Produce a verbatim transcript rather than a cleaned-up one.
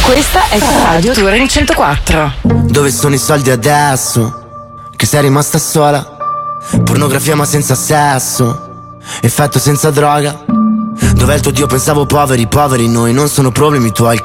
Questa è Radio Touring centoquattro. Dove sono i soldi adesso? Che sei rimasta sola? Pornografia ma senza sesso, effetto senza droga. Dov'è il tuo Dio? Pensavo poveri, poveri noi, non sono problemi tuoi.